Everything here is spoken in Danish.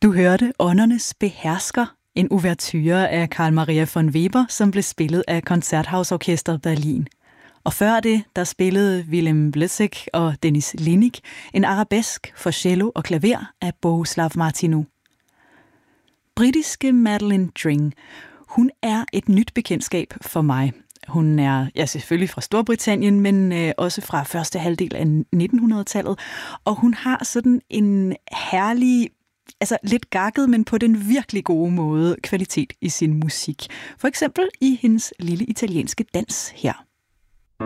Du hørte Åndernes behersker, en ouverture af Carl Maria von Weber, som blev spillet af Konzerthausorkestret Berlin. Og før det, der spillede Willem Blesek og Dennis Linick en arabesk for cello og klaver af Bohuslav Martinu. Britiske Madeleine Dring, hun er et nyt bekendtskab for mig. Hun er selvfølgelig fra Storbritannien, men også fra første halvdel af 1900-tallet. Og hun har sådan en herlig, lidt gakket, men på den virkelig gode måde, kvalitet i sin musik. For eksempel i hendes lille italienske dans her.